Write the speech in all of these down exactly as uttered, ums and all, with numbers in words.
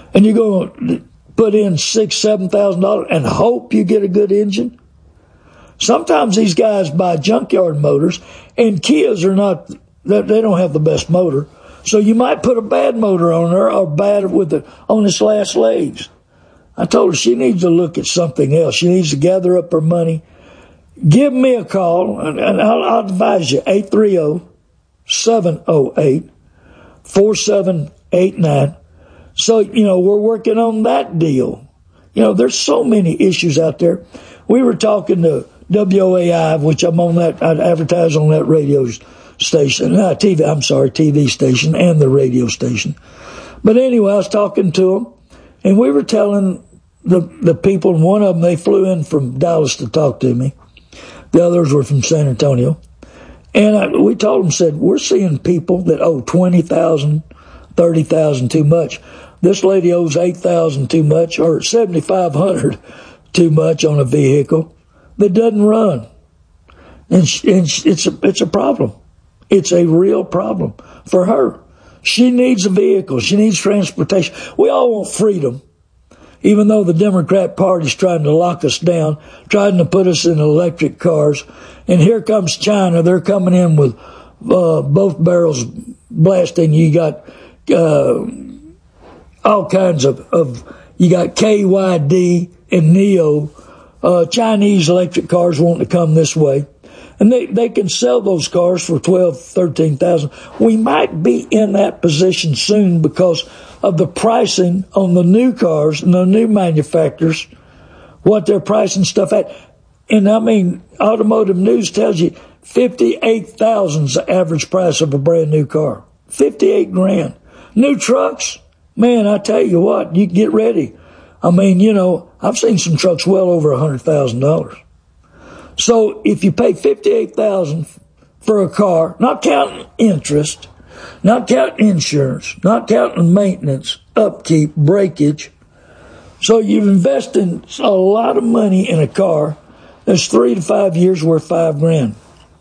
And you're going to put in six, seven thousand dollars and hope you get a good engine. Sometimes these guys buy junkyard motors, and Kias are not, they don't have the best motor. So you might put a bad motor on her or bad with the, on its last legs. I told her she needs to look at something else. She needs to gather up her money. Give me a call, and, and I'll, I'll advise you, eight three zero, seven zero eight, four seven eight nine. So, you know, we're working on that deal. You know, there's so many issues out there. We were talking to W O A I, which I'm on that, I advertise on that radio station, uh, T V, I'm sorry, T V station and the radio station. But anyway, I was talking to them, and we were telling the, the people, and one of them, they flew in from Dallas to talk to me. The others were from San Antonio. And I, we told them, said, we're seeing people that owe twenty thousand dollars, thirty thousand dollars too much. This lady owes eight thousand dollars too much, or seventy-five hundred dollars too much on a vehicle that doesn't run. And, she, and she, it's, a, it's a problem. It's a real problem for her. She needs a vehicle. She needs transportation. We all want freedom, even though the Democrat Party's trying to lock us down, trying to put us in electric cars. And here comes China. They're coming in with uh, both barrels blasting. You got uh, all kinds of, of, you got K Y D and NIO, uh, Chinese electric cars wanting to come this way. And they, they can sell those cars for twelve, thirteen thousand. We might be in that position soon because of the pricing on the new cars and the new manufacturers, what they're pricing stuff at. And I mean, Automotive News tells you fifty-eight thousand is the average price of a brand new car. fifty-eight grand. New trucks, man, I tell you what, you get ready. I mean, you know, I've seen some trucks well over one hundred thousand dollars. So if you pay fifty-eight thousand dollars for a car, not counting interest, not counting insurance, not counting maintenance, upkeep, breakage, so you've invested a lot of money in a car that's three to five years worth five grand.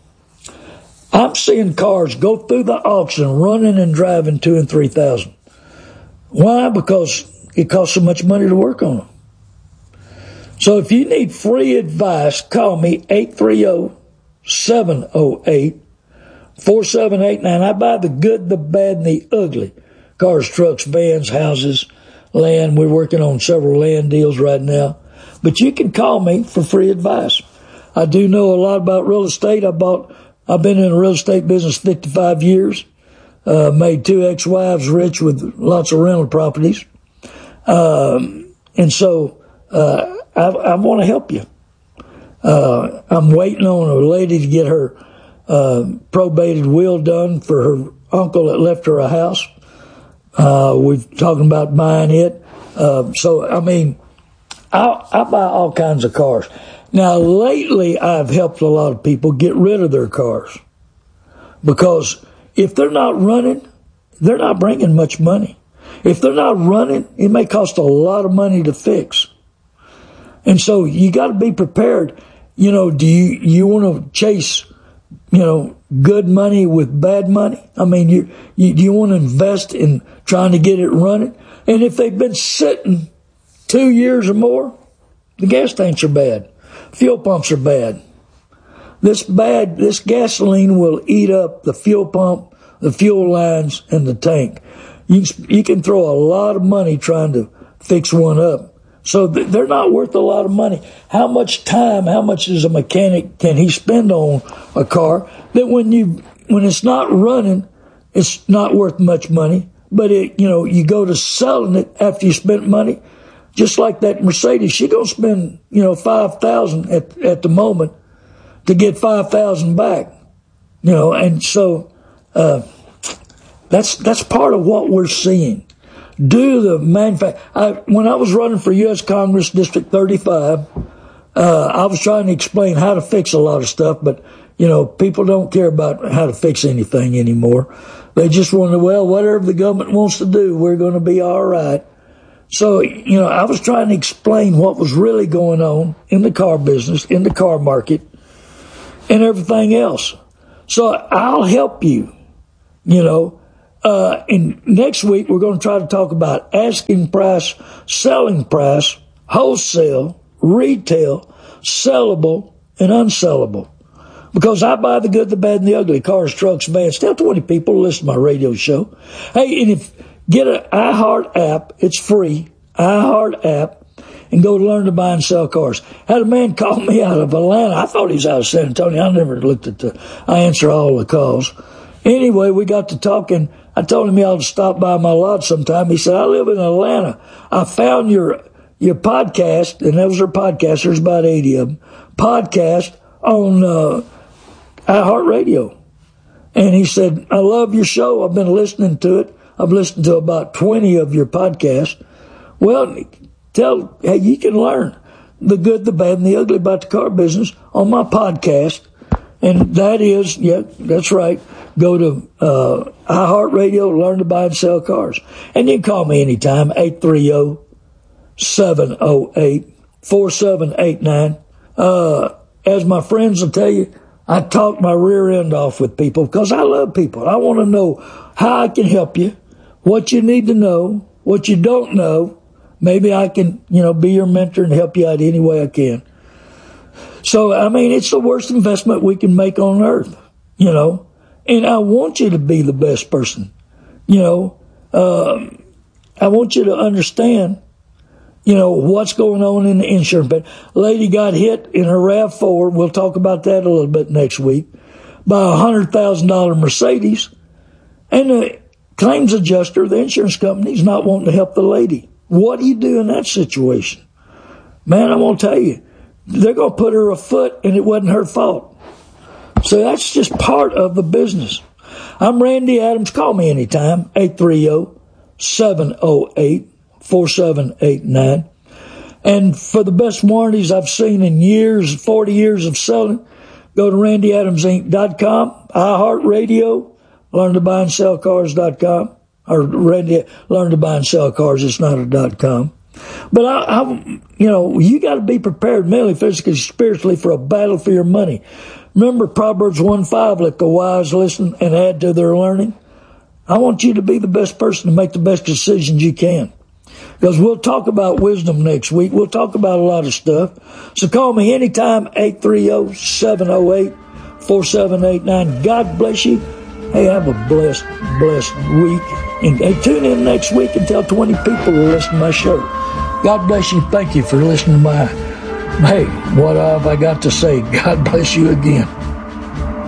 I'm seeing cars go through the auction running and driving two and three thousand. Why? Because it costs so much money to work on them. So if you need free advice, call me eight three zero, seven zero eight, four seven eight nine. I buy the good, the bad, and the ugly. Cars, trucks, vans, houses, land. We're working on several land deals right now. But you can call me for free advice. I do know a lot about real estate. I bought, I've been in the real estate business fifty-five years. Uh, made two ex-wives rich with lots of rental properties. Um, and so, uh, I, I want to help you. Uh, I'm waiting on a lady to get her uh, probated will done for her uncle that left her a house. Uh, we're talking about buying it. Uh, so, I mean, I, I buy all kinds of cars. Now, lately, I've helped a lot of people get rid of their cars because if they're not running, they're not bringing much money. If they're not running, it may cost a lot of money to fix. And so you got to be prepared. You know, do you, you want to chase, you know, good money with bad money? I mean, you, you, do you want to invest in trying to get it running? And if they've been sitting two years or more, the gas tanks are bad. Fuel pumps are bad. This bad, this gasoline will eat up the fuel pump, the fuel lines, and the tank. You, you can throw a lot of money trying to fix one up. So they're not worth a lot of money. How much time, how much is a mechanic can he spend on a car that when you, when it's not running, it's not worth much money. But it, you know, you go to selling it after you spent money, just like that Mercedes, she gonna spend, you know, five thousand at, at the moment to get five thousand back, you know, and so, uh, that's, that's part of what we're seeing. Do the manufacture. I, when I was running for U S Congress District thirty-five, uh, I was trying to explain how to fix a lot of stuff, but, you know, people don't care about how to fix anything anymore. They just want to, well, whatever the government wants to do, we're going to be all right. So, you know, I was trying to explain what was really going on in the car business, in the car market, and everything else. So I'll help you, you know. Uh, and next week, we're going to try to talk about asking price, selling price, wholesale, retail, sellable, and unsellable. Because I buy the good, the bad, and the ugly, cars, trucks, vans. Tell twenty people to listen to my radio show. Hey, and if get an iHeart app, it's free, iHeart app, and go to learn to buy and sell cars. Had a man call me out of Atlanta. I thought he was out of San Antonio. I never looked at the, I answer all the calls. Anyway, we got to talking. I told him he ought to stop by my lot sometime. He said, I live in Atlanta. I found your your podcast, and those are podcasts. There's about eighty of them. Podcast on uh, iHeartRadio. And he said, I love your show. I've been listening to it. I've listened to about twenty of your podcasts. Well, tell, hey, you can learn the good, the bad, and the ugly about the car business on my podcast. And that is, yeah, that's right. Go to uh, iHeartRadio, learn to buy and sell cars. And you can call me anytime, eight three zero, seven zero eight, four seven eight nine. Uh, as my friends will tell you, I talk my rear end off with people because I love people. I want to know how I can help you, what you need to know, what you don't know. Maybe I can, you know, be your mentor and help you out any way I can. So, I mean, it's the worst investment we can make on earth, you know. And I want you to be the best person, you know. Um, I want you to understand, you know, what's going on in the insurance. But lady got hit in her RAV four. We'll talk about that a little bit next week. By a one hundred thousand dollars Mercedes. And the claims adjuster, the insurance company, is not wanting to help the lady. What do you do in that situation? Man, I'm going to tell you, they're going to put her a foot, and it wasn't her fault. So that's just part of the business. I'm Randy Adams. Call me anytime, eight three zero, seven zero eight, four seven eight nine. And for the best warranties I've seen in years, forty years of selling, go to randy adams inc dot com, iHeartRadio, learn to buy and sell cars dot com, or Randy, learn to buy and sell cars, it's not a dot com. But I, I you know, you got to be prepared mentally, physically, spiritually for a battle for your money. Remember Proverbs one five, let the wise listen and add to their learning. I want you to be the best person to make the best decisions you can. Because we'll talk about wisdom next week. We'll talk about a lot of stuff. So call me anytime, eight three zero, seven zero eight, four seven eight nine. God bless you. Hey, have a blessed, blessed week. And hey, tune in next week and tell twenty people to listen to my show. God bless you. Thank you for listening to my, hey, what have I got to say? God bless you again.